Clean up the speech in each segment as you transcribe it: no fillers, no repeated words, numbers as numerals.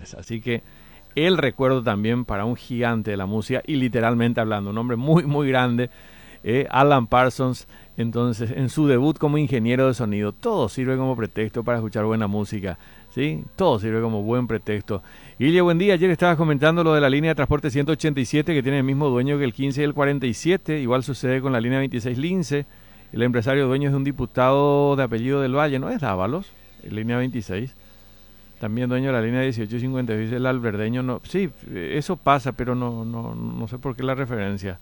Beatles. Así que el recuerdo también para un gigante de la música y literalmente hablando, un hombre muy, muy grande, Alan Parsons. Entonces, en su debut como ingeniero de sonido, todo sirve como pretexto para escuchar buena música, ¿sí? Todo sirve como buen pretexto. Guille, buen día. Ayer estabas comentando lo de la línea de transporte 187 que tiene el mismo dueño que el 15 y el 47. Igual sucede con la línea 26 Lince. El empresario dueño es de un diputado de apellido del Valle, ¿no es Dávalos? Línea 26. También dueño de la línea 1856, el alberdeño. No, sí, eso pasa, pero no sé por qué la referencia.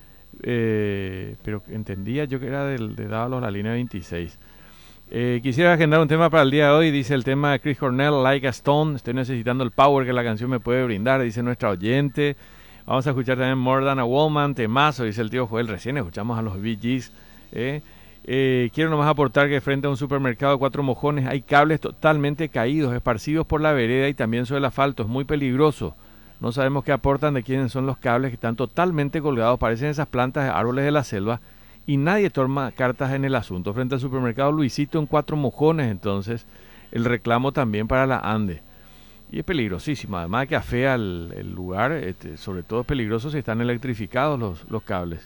Pero entendía yo que era de Dávalos la línea 26. Quisiera agendar un tema para el día de hoy. Dice el tema de Chris Cornell, Like a Stone. Estoy necesitando el power que la canción me puede brindar, dice nuestra oyente. Vamos a escuchar también More Than a Woman, temazo, dice el tío Joel. Recién escuchamos a los Bee Gees. Quiero nomás aportar que frente a un supermercado de Cuatro Mojones hay cables totalmente caídos, esparcidos por la vereda y también sobre el asfalto. Es muy peligroso. No sabemos qué aportan, de quiénes son los cables que están totalmente colgados. Parecen esas plantas de árboles de la selva y nadie toma cartas en el asunto. Frente al supermercado Luisito en Cuatro Mojones, entonces, el reclamo también para la ANDE. Y es peligrosísimo, además que afea el lugar, sobre todo es peligroso si están electrificados los cables.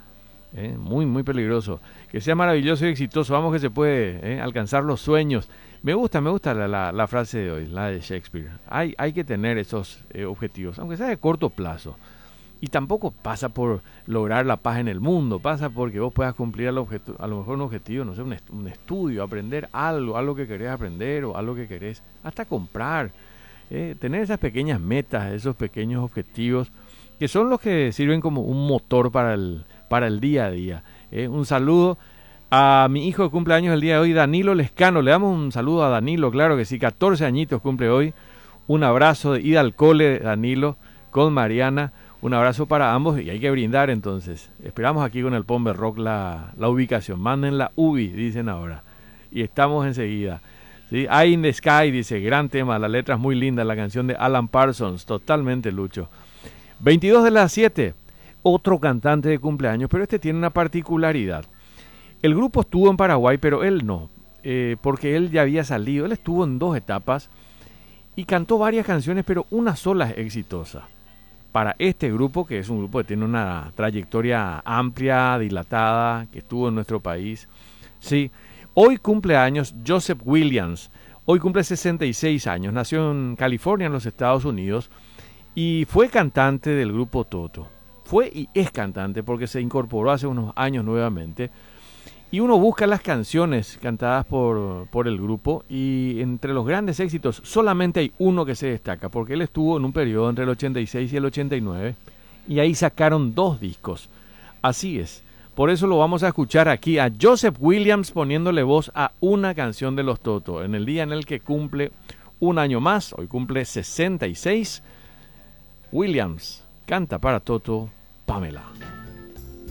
Muy, muy peligroso. Que sea maravilloso y exitoso, vamos que se puede alcanzar los sueños. Me gusta la frase de hoy, la de Shakespeare. Hay que tener esos objetivos, aunque sea de corto plazo. Y tampoco pasa por lograr la paz en el mundo, pasa porque vos puedas cumplir a lo mejor un objetivo, no sé, un estudio, aprender algo que querés aprender o algo que querés hasta comprar. Tener esas pequeñas metas, esos pequeños objetivos, que son los que sirven como un motor para el día a día. Un saludo a mi hijo de cumpleaños el día de hoy, Danilo Lescano. Le damos un saludo a Danilo, claro que sí, 14 añitos cumple hoy. Un abrazo de ida al cole, Danilo, con Mariana. Un abrazo para ambos y hay que brindar entonces. Esperamos aquí con el Pombe Rock la ubicación. Manden la UBI, dicen ahora. Y estamos enseguida. ¿Sí? Eye in the Sky, dice, gran tema, la letra es muy linda, la canción de Alan Parsons, totalmente Lucho. 22 de las 7, otro cantante de cumpleaños, pero este tiene una particularidad. El grupo estuvo en Paraguay, pero él no, porque él ya había salido, él estuvo en 2 etapas y cantó varias canciones, pero una sola es exitosa. Para este grupo, que es un grupo que tiene una trayectoria amplia, dilatada, que estuvo en nuestro país. Sí, hoy cumple años Joseph Williams, hoy cumple 66 años, nació en California, en los Estados Unidos, y fue cantante del grupo Toto. Fue y es cantante porque se incorporó hace unos años nuevamente. Y uno busca las canciones cantadas por el grupo y entre los grandes éxitos solamente hay uno que se destaca, porque él estuvo en un periodo entre el 86 y el 89 y ahí sacaron 2 discos. Así es. Por eso lo vamos a escuchar aquí a Joseph Williams poniéndole voz a una canción de los Toto en el día en el que cumple un año más. Hoy cumple 66. Williams canta para Toto, Pamela.